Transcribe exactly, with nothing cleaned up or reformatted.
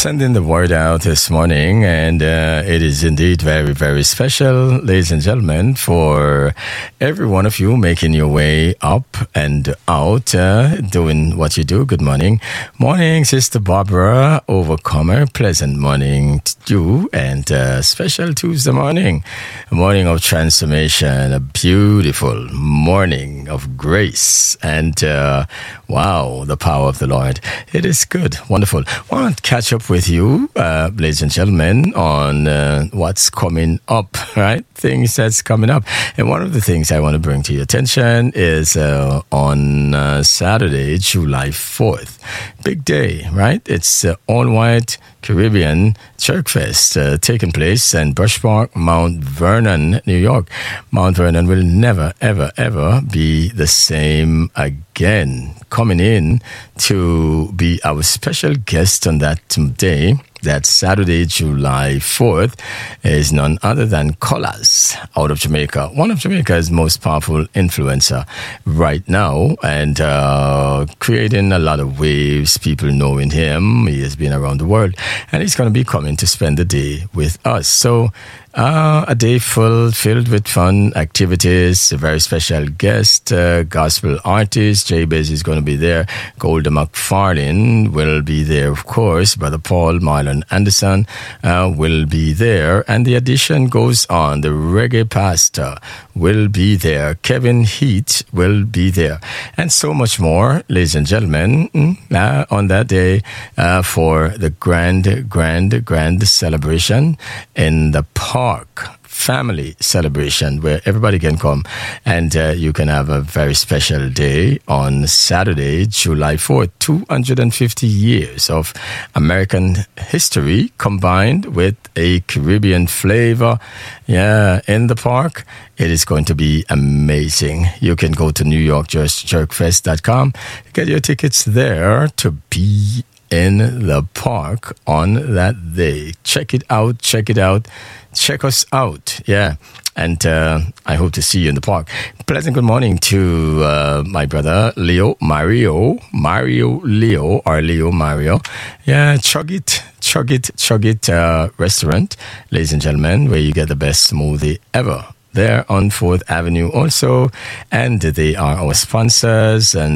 Sending the word out this morning, and uh, it is indeed very, very special, ladies and gentlemen, for every one of you making your way up and out, uh, doing what you do. Good morning. Morning, Sister Barbara Overcomer. Pleasant morning to you, and uh, special Tuesday morning, a morning of transformation, a beautiful morning of grace, and uh, wow, the power of the Lord. It is good, wonderful. I want to catch up with you, uh, ladies and gentlemen, on uh, what's coming up, right? Things that's coming up. And one of the things I want to bring to your attention is uh, on uh, Saturday, July fourth. Big day, right? It's uh, all-white Caribbean Church Fest uh, taking place in Brush Park, Mount Vernon, New York. Mount Vernon will never, ever, ever be the same again. Coming in to be our special guest on that day, that Saturday, July fourth, is none other than Collas out of Jamaica. One of Jamaica's most powerful influencer right now, and uh, creating a lot of waves, people knowing him. He has been around the world, and he's going to be coming to spend the day with us. So Uh, a day full, filled with fun activities, a very special guest, uh, gospel artist, Jabez is going to be there, Golda McFarlane will be there, of course, Brother Paul Marlon Anderson uh, will be there, and the addition goes on, the reggae pastor will be there, Kevin Heat will be there, and so much more, ladies and gentlemen, uh, on that day uh, for the grand, grand, grand celebration in the park. Park family celebration where everybody can come, and uh, you can have a very special day on Saturday, July fourth. two hundred fifty years of American history combined with a Caribbean flavor, yeah, in the park. It is going to be amazing. You can go to new york jerk fest dot com, get your tickets there to be in the park on that day. Check it out, check it out. Check us out, yeah. And uh, I hope to see you in the park. Pleasant good morning to uh, my brother Leo Mario, Mario Leo, or Leo Mario. Yeah, Chug It, Chug It, Chug It uh, restaurant, ladies and gentlemen, where you get the best smoothie ever. There on fourth Avenue also. And they are our sponsors, and